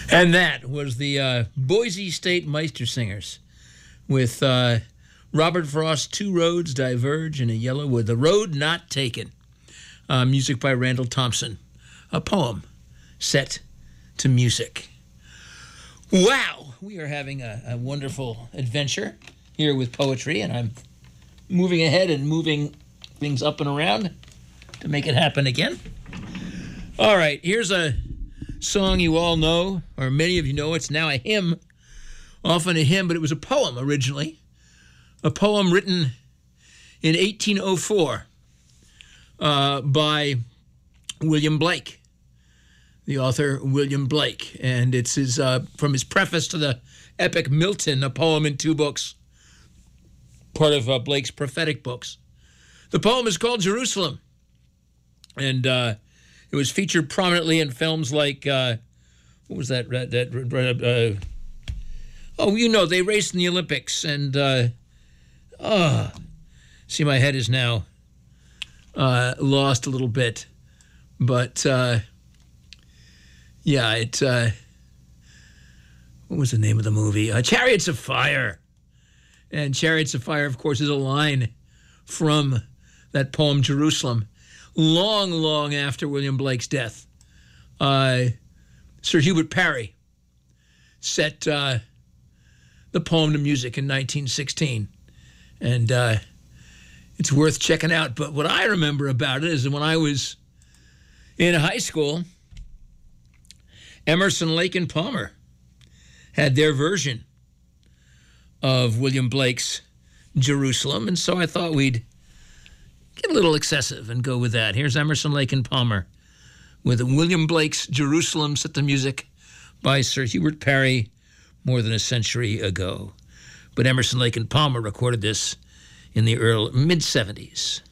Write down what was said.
And that was the Boise State Meistersingers with Robert Frost's Two Roads Diverge in a Yellow with The Road Not Taken. Music by Randall Thompson. A poem set to music. Wow, we are having a wonderful adventure here with poetry, and I'm moving ahead and moving things up and around to make it happen again. All right, here's a song you all know, or many of you know. It's now a hymn, often a hymn, but it was a poem originally. A poem written in 1804 by William Blake, the author William Blake. And it's from his preface to the epic Milton, a poem in 2 books, part of Blake's prophetic books. The poem is called Jerusalem, and it was featured prominently in films like, what was that? They raced in the Olympics. And, see, my head is now lost a little bit. But, what was the name of the movie? Chariots of Fire. And Chariots of Fire, of course, is a line from that poem, Jerusalem. Long, long after William Blake's death, Sir Hubert Parry set the poem to music in 1916. And it's worth checking out. But what I remember about it is that when I was in high school, Emerson, Lake and Palmer had their version of William Blake's Jerusalem. And so I thought we'd get a little excessive and go with that. Here's Emerson, Lake and Palmer with William Blake's Jerusalem, set to music by Sir Hubert Parry more than a century ago. But Emerson, Lake and Palmer recorded this in the mid-70s.